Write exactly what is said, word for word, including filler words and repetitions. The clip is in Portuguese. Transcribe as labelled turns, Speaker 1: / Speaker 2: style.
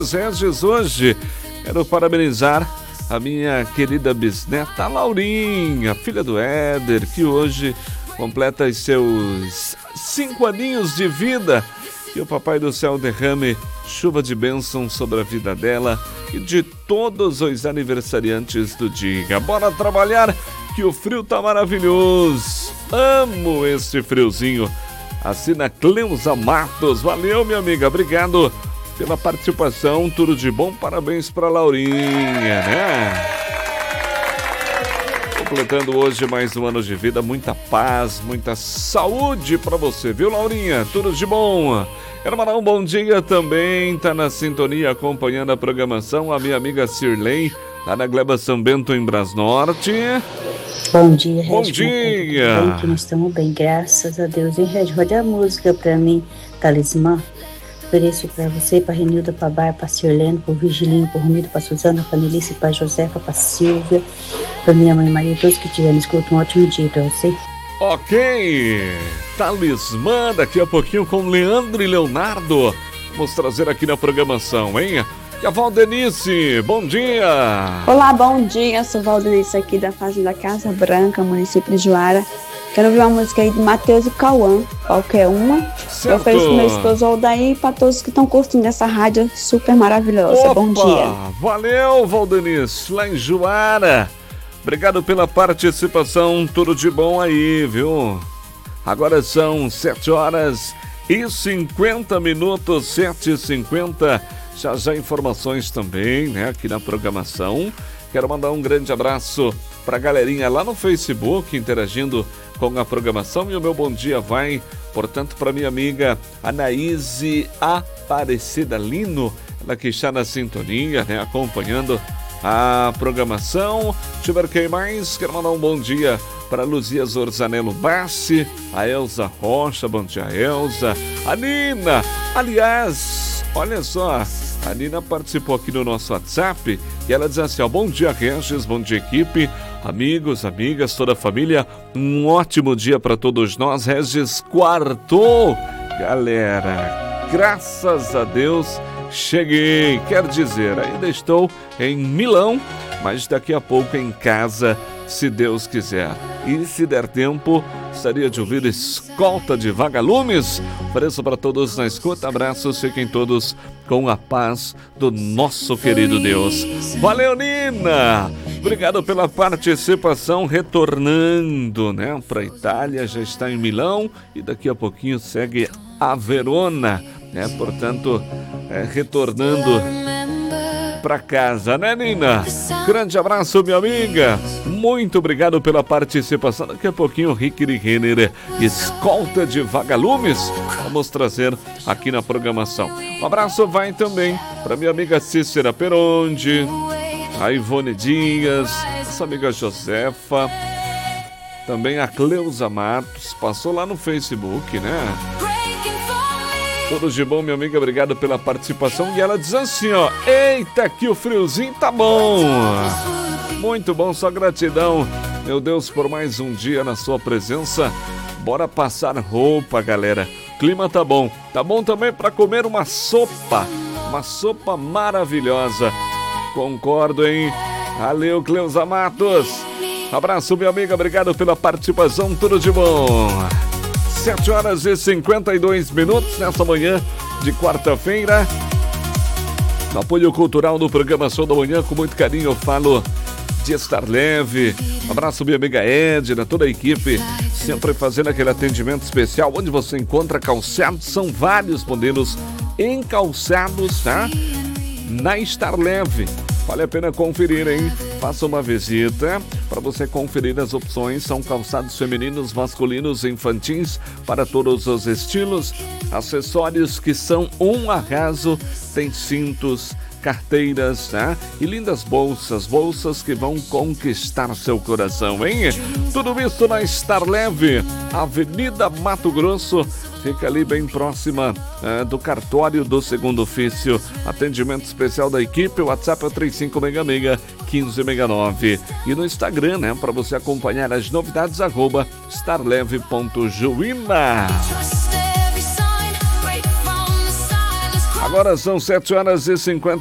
Speaker 1: Regis, hoje quero parabenizar a minha querida bisneta Laurinha, filha do Éder, que hoje completa os seus cinco aninhos de vida. Que o Papai do Céu derrame chuva de bênção sobre a vida dela e de todos os aniversariantes do dia. Bora trabalhar, que o frio tá maravilhoso. Amo esse friozinho. Assina Cleusa Matos. Valeu, minha amiga. Obrigado pela participação. Tudo de bom. Parabéns pra Laurinha, né? Completando hoje mais um ano de vida, muita paz, muita saúde pra você, viu, Laurinha? Tudo de bom. Quero mandar um bom dia também, tá na sintonia acompanhando a programação, a minha amiga Cirlei, lá na Gleba São Bento, em Brasnorte.
Speaker 2: Bom dia, Regi.
Speaker 1: Bom dia.
Speaker 2: Bem, que nós estamos bem, graças a Deus. E Regi, roda a música pra mim, Talismã. Ofereço pra você, pra Renilda, pra Bar, pra Cirlene, pro Vigilinho, pro Romildo, pra Suzana, pra Melissa, pra Josefa, pra Silvia, pra minha mãe Maria, todos que tiverem escuta, um ótimo dia pra você.
Speaker 1: Ok, Talismã, daqui a pouquinho com Leandro e Leonardo. Vamos trazer aqui na programação, hein? E a Valdenice, bom dia!
Speaker 3: Olá, bom dia, eu sou Valdenice aqui da Fazenda Casa Branca, município de Juara. Quero ouvir uma música aí de Matheus e Cauã, qualquer uma.
Speaker 1: Certo.
Speaker 3: Eu ofereço pro meu esposo Aldair e para todos que estão curtindo essa rádio super maravilhosa.
Speaker 1: Opa,
Speaker 3: bom dia.
Speaker 1: Valeu, Valdenice, lá em Juara. Obrigado pela participação, tudo de bom aí, viu? Agora são sete horas e cinquenta minutos, sete e cinquenta. Já já informações também, né, aqui na programação. Quero mandar um grande abraço pra galerinha lá no Facebook, interagindo com a programação. E o meu bom dia vai, portanto, para minha amiga Anaíse Aparecida Lino, ela que está na sintonia, né, acompanhando a programação. Deixa eu ver quem mais. Quero mandar um bom dia para Luzia Zorzanello Bassi, a Elza Rocha, bom dia, Elza. A Nina, aliás, olha só, a Nina participou aqui no nosso WhatsApp e ela diz assim, ó, bom dia, Regis, bom dia, equipe, amigos, amigas, toda a família, um ótimo dia para todos nós. Regis quartou, galera, graças a Deus, cheguei, quer dizer, ainda estou em Milão, mas daqui a pouco em casa, se Deus quiser. E se der tempo, gostaria de ouvir Escolta de Vagalumes. Ofereço para todos na escuta, abraços, fiquem todos com a paz do nosso querido Deus. Valeu, Nina! Obrigado pela participação, retornando, né, para a Itália, já está em Milão e daqui a pouquinho segue a Verona, né, portanto, é, retornando para casa, né, Nina? Grande abraço, minha amiga. Muito obrigado pela participação. Daqui a pouquinho, Rick Renner, Escolta de Vagalumes, vamos trazer aqui na programação. Um abraço vai também para minha amiga Cícera Peronde, a Ivone Dias, essa amiga Josefa, também a Cleusa Matos, passou lá no Facebook, né? Tudo de bom, minha amiga, obrigado pela participação. E ela diz assim, ó, eita, que o friozinho tá bom. Muito bom, só gratidão, meu Deus, por mais um dia na sua presença. Bora passar roupa, galera. Clima tá bom. Tá bom também para comer uma sopa, uma sopa maravilhosa. Concordo, hein? Valeu, Cleusa Matos. Abraço, minha amiga, obrigado pela participação, tudo de bom. sete horas e cinquenta e dois minutos nessa manhã de quarta-feira. No apoio cultural do programa Show da Manhã, com muito carinho eu falo de estar leve. Um abraço, minha amiga Edna, toda a equipe, sempre fazendo aquele atendimento especial, onde você encontra calçados, são vários modelos em calçados, tá? Na Estar Leve. Vale a pena conferir, hein? Faça uma visita para você conferir as opções. São calçados femininos, masculinos, infantis, para todos os estilos. Acessórios que são um arraso. Tem cintos, carteiras, tá? E lindas bolsas, bolsas que vão conquistar seu coração, hein? Tudo isso na Estar Leve, Avenida Mato Grosso. Fica ali bem próxima é, do cartório do segundo ofício. Atendimento especial da equipe, o WhatsApp é três cinco seis seis, um cinco seis nove. E no Instagram, né, para você acompanhar as novidades, arroba starleve ponto juína. Agora são sete horas e cinquenta